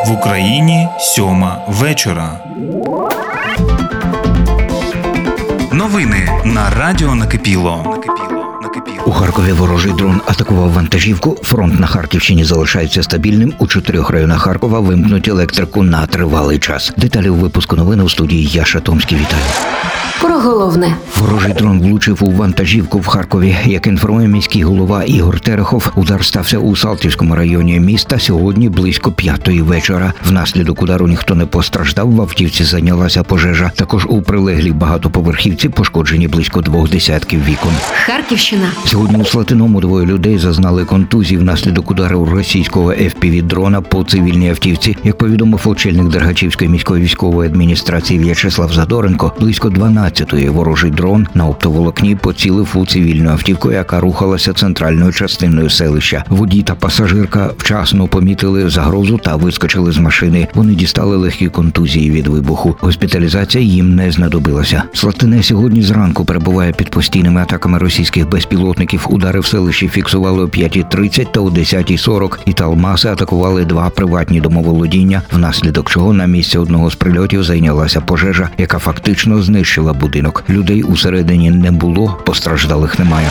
В Україні 7 вечора. Новини на Радіо Накипіло. У Харкові ворожий дрон атакував вантажівку. Фронт на Харківщині залишається стабільним. У 4 районах Харкова вимкнуть електрику на тривалий час. Деталі у випуску новин у студії Яша Томський. Вітаю. Про головне. Ворожий дрон влучив у вантажівку в Харкові. Як інформує міський голова Ігор Терехов, удар стався у Салтівському районі міста сьогодні близько 5-ї вечора. Внаслідок удару ніхто не постраждав, в автівці зайнялася пожежа. Також у прилеглій багатоповерхівці пошкоджені близько 2 десятків вікон. Харківщина. Сьогодні у Слатиному 2 людей зазнали контузій внаслідок удару російського FPV-дрона по цивільній автівці. Як повідомив очільник Дергачівської міської військової адміністрації В'ячеслав Задоренко, близько 12-ї ворожий дрон на оптоволокні поцілив у цивільну автівку, яка рухалася центральною частиною селища. Водій та пасажирка вчасно помітили загрозу та вискочили з машини. Вони дістали легкі контузії від вибуху. Госпіталізація їм не знадобилася. Слатине сьогодні зранку перебуває під постійними атаками російських безпілотників. Удари в селищі фіксували о 5:30 та о 10:40. Італмаси атакували 2 приватні домоволодіння, внаслідок чого на місці одного з прильотів зайнялася пожежа, яка фактично знищила будинок. Людей усередині не було, постраждалих немає.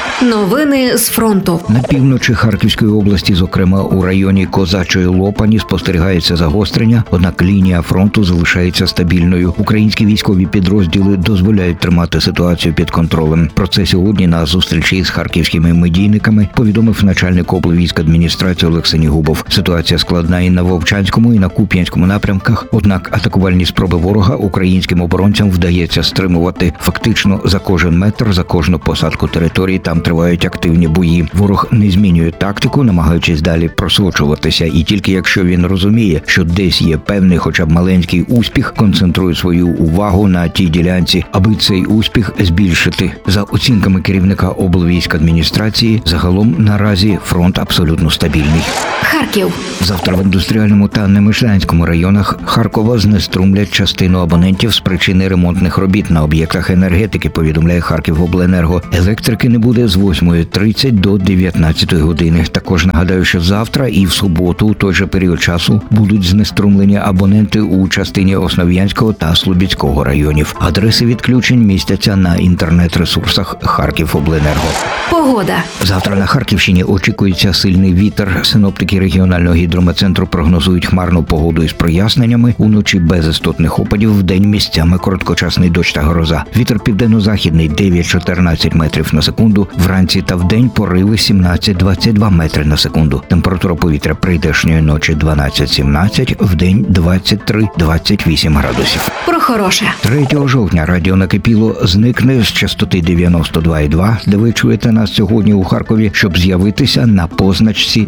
Новини з фронту. На півночі Харківської області, зокрема у районі Козачої Лопані, спостерігається загострення, однак лінія фронту залишається стабільною. Українські військові підрозділи дозволяють тримати ситуацію під контролем. Про це сьогодні на зустрічі з харківськими медійниками повідомив начальник облвійськадміністрації Олексій Губов. Ситуація складна і на Вовчанському, і на Куп'янському напрямках, однак атакувальні спроби ворога українським оборонцям вдається стримувати. Фактично за кожен метр, за кожну посадку території там тривають активні бої. Ворог не змінює тактику, намагаючись далі просочуватися, і тільки якщо він розуміє, що десь є певний хоча б маленький успіх, концентрує свою увагу на тій ділянці, аби цей успіх збільшити. За оцінками керівника облвійськадміністрації, загалом наразі фронт абсолютно стабільний. Харків. Завтра в індустріальному та Немишлянському районах Харкова знеструмлять частину абонентів з причини ремонтних робіт на об'єктах енергетики, повідомляє Харківобленерго. Електрики не буде з 8:30 до 19 години. Також нагадаю, що завтра і в суботу у той же період часу будуть знеструмлені абоненти у частині Основ'янського та Слобідського районів. Адреси відключень містяться на інтернет-ресурсах Харківобленерго. Погода. Завтра на Харківщині очікується сильний вітер. Синоптики регіонального гідрометцентру прогнозують хмарну погоду із проясненнями. Уночі без істотних опадів, вдень місцями короткочасний дощ та гроза. Вітер південно-західний 9-14 метрів на секунду. Вранці та вдень пориви 17-22 метри на секунду. Температура повітря прийдешньої ночі 12-17, вдень 23-28 градусів. Про хороше. 3 жовтня радіо Накипіло зникне з частоти 92,2, де ви чуєте нас сьогодні у Харкові, щоб з'явитися на позначці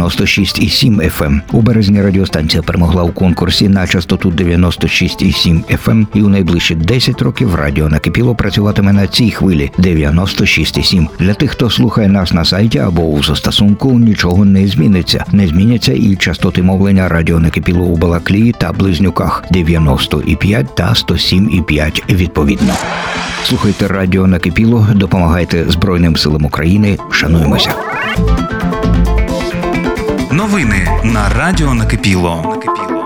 96,7 FM. У березні радіостанція перемогла у конкурсі на частоту 96,7 FM, і у найближчі 10 років радіо Накипіло працюватиме на цій хвилі 96,7. Для тих, хто слухає нас на сайті або у застосунку, нічого не зміниться. Не зміняться і частоти мовлення радіо Накипіло у Балаклії та Близнюках 90,5 та 107,5 відповідно. Слухайте радіо Накипіло, допомагайте Збройним силам України, шануємося. Новини на Радіо Накипіло.